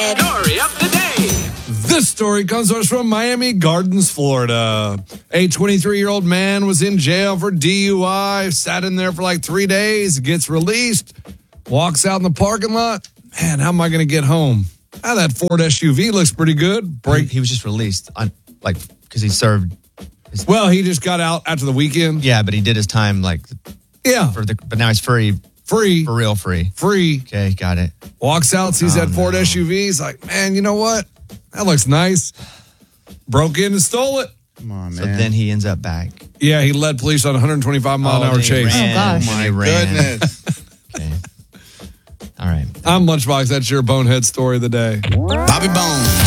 Story of the day. This story comes to us from Miami Gardens, Florida. A 23-year-old man was in jail for DUI, sat in there for like 3 days, gets released, walks out in the parking lot. Man, how am I going to get home? That Ford SUV looks pretty good. He was just released because he served. Well, he just got out after the weekend. Yeah, but he did his time Yeah. But now he's free. Free. For real free. Free. Okay, got it. Walks out, sees that Ford SUV. He's like, man, you know what? That looks nice. Broke in and stole it. Come on, man. So then he ends up back. Yeah, he led police on a 125-mile-an-hour chase. Oh, gosh. My Goodness. Okay. All right. I'm Lunchbox. That's your bonehead story of the day. Bobby Bones.